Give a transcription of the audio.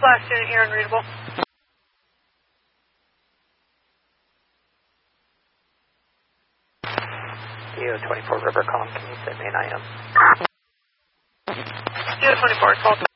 last unit here, unreadable. DO 24 River, calm, can you send me an IM? DO 24, call.